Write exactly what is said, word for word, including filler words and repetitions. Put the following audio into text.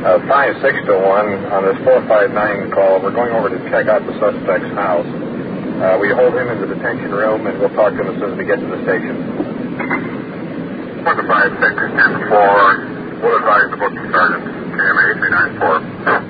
Uh, five six to one on this four five nine call. We're going over to check out the suspect's house. Uh, we hold him in the detention room, and we'll talk to him as soon as we get to the station. For the five six ten four, we'll advise the booking sergeant, K M A three nine four.